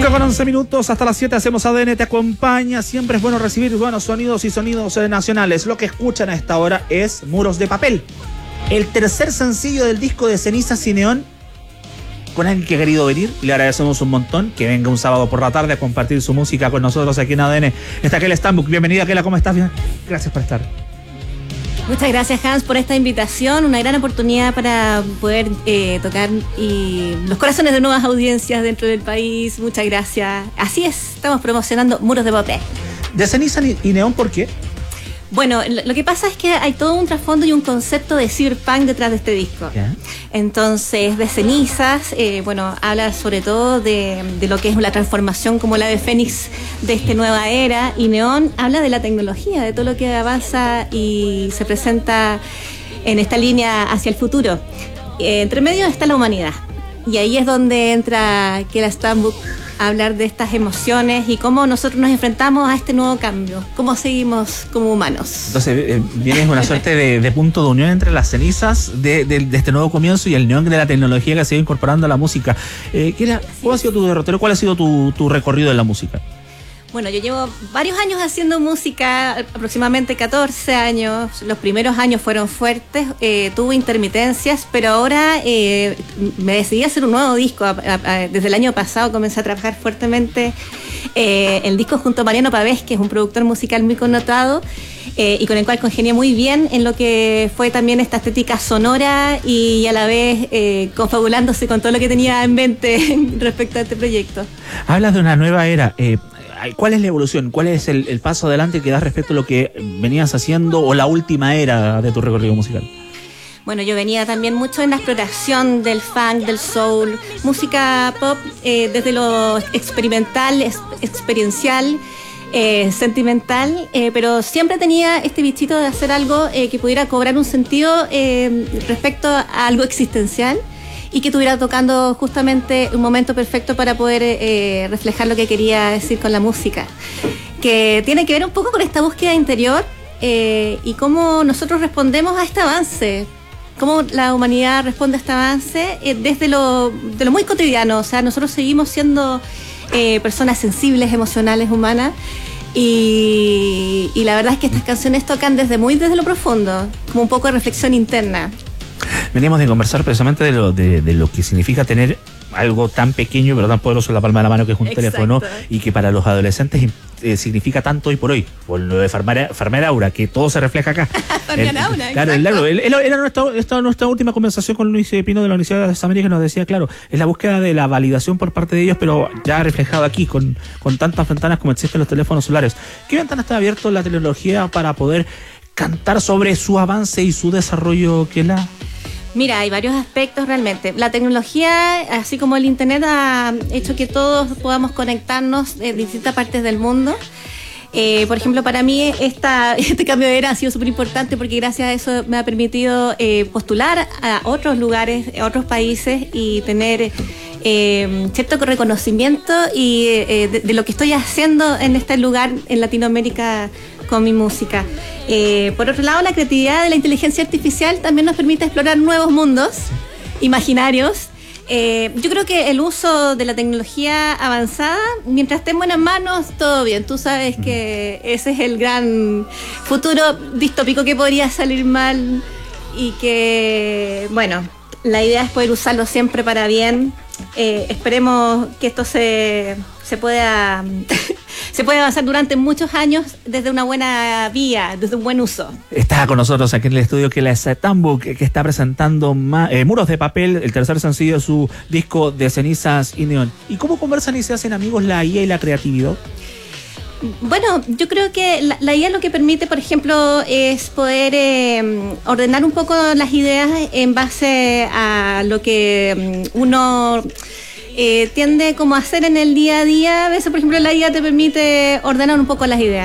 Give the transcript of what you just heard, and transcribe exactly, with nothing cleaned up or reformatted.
cuatro con once minutos, hasta las siete hacemos A D N, te acompaña. Siempre es bueno recibir buenos sonidos y sonidos eh, nacionales. Lo que escuchan a esta hora es Muros de Papel, el tercer sencillo del disco de Cenizas y Neón, con alguien que ha querido venir. Le agradecemos un montón que venga un sábado por la tarde a compartir su música con nosotros aquí en A D N. Está Kela Stambuk. Bienvenida, Kela, ¿cómo estás? Gracias por estar. Muchas gracias, Hans, por esta invitación, una gran oportunidad para poder eh, tocar y los corazones de nuevas audiencias dentro del país. Muchas gracias. Así es, estamos promocionando Muros de Papel. De Ceniza y Neón, ¿por qué? Bueno, lo que pasa es que hay todo un trasfondo y un concepto de cyberpunk detrás de este disco. ¿Ya? Entonces, de Cenizas, eh, bueno, habla sobre todo de, de lo que es la transformación como la de Fénix de esta nueva era, y Neón habla de la tecnología, de todo lo que avanza y se presenta en esta línea hacia el futuro. Eh, entre medio está la humanidad, y ahí es donde entra Kela Stambuk a hablar de estas emociones y cómo nosotros nos enfrentamos a este nuevo cambio, cómo seguimos como humanos. Entonces eh, viene una suerte de, de punto de unión entre las cenizas de, de, de este nuevo comienzo y el neón de la tecnología que se va incorporando a la música. Eh, Kela, ¿cuál ha sido tu derrotero? ¿Cuál ha sido tu, tu recorrido en la música? Bueno, yo llevo varios años haciendo música, aproximadamente catorce años. Los primeros años fueron fuertes, eh, tuve intermitencias, pero ahora eh, me decidí a hacer un nuevo disco. A, a, desde el año pasado comencé a trabajar fuertemente eh, el disco junto a Mariano Pavés, que es un productor musical muy connotado eh, y con el cual congenié muy bien en lo que fue también esta estética sonora y a la vez eh, confabulándose con todo lo que tenía en mente respecto a este proyecto. Hablas de una nueva era. Eh, ¿Cuál es la evolución? ¿Cuál es el, el paso adelante que das respecto a lo que venías haciendo o la última era de tu recorrido musical? Bueno, yo venía también mucho en la exploración del funk, del soul, música pop, eh, desde lo experimental, es, experiencial, eh, sentimental, eh, pero siempre tenía este bichito de hacer algo eh, que pudiera cobrar un sentido eh, respecto a algo existencial, y que estuviera tocando justamente un momento perfecto para poder eh, reflejar lo que quería decir con la música, que tiene que ver un poco con esta búsqueda interior eh, y cómo nosotros respondemos a este avance, cómo la humanidad responde a este avance eh, desde lo, de lo muy cotidiano. O sea, nosotros seguimos siendo eh, personas sensibles, emocionales, humanas, y, y la verdad es que estas canciones tocan desde muy desde lo profundo, como un poco de reflexión interna. Veníamos de conversar precisamente de lo, de, de lo que significa tener algo tan pequeño pero tan poderoso en la palma de la mano, que es un Exacto. teléfono, y que para los adolescentes eh, significa tanto hoy por hoy, por lo de Farmer Aura, que todo se refleja acá. el, Aura, claro, el, claro, el, el, era nuestra, esta, nuestra última conversación con Luis Pino de la Universidad de las Américas, que nos decía, claro, es la búsqueda de la validación por parte de ellos, pero ya reflejado aquí con, con tantas ventanas como existen los teléfonos celulares. ¿Qué ventana está abierto la tecnología para poder cantar sobre su avance y su desarrollo, Kela? Mira, hay varios aspectos realmente. La tecnología, así como el internet, ha hecho que todos podamos conectarnos de distintas partes del mundo. Eh, por ejemplo, para mí esta, este cambio de era ha sido súper importante, porque gracias a eso me ha permitido eh, postular a otros lugares, a otros países, y tener eh, cierto reconocimiento y, eh, de, de lo que estoy haciendo en este lugar en Latinoamérica con mi música. Eh, por otro lado, la creatividad de la inteligencia artificial también nos permite explorar nuevos mundos imaginarios. Eh, yo creo que el uso de la tecnología avanzada, mientras esté en buenas manos, todo bien. Tú sabes que ese es el gran futuro distópico que podría salir mal, y que, bueno, la idea es poder usarlo siempre para bien. Eh, esperemos que esto se, se pueda... se puede avanzar durante muchos años desde una buena vía, desde un buen uso. Está con nosotros aquí en el estudio Kela Stambuk, que está presentando eh, Muros de Papel, el tercer sencillo de su disco de Cenizas y Neón. ¿Y cómo conversan y se hacen amigos la I A y la creatividad? Bueno, yo creo que la, la I A lo que permite, por ejemplo, es poder eh, ordenar un poco las ideas en base a lo que uno eh, tiende como a hacer en el día a día. A veces, por ejemplo, la I A te permite ordenar un poco las ideas.